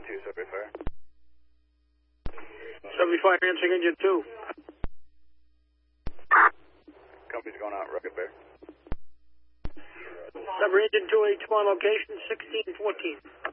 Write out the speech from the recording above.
2, Sudbury Fire. Sudbury Fire answering engine 2. Company's going out, Rocket Bear. Sudbury engine 2, H1 location 1614.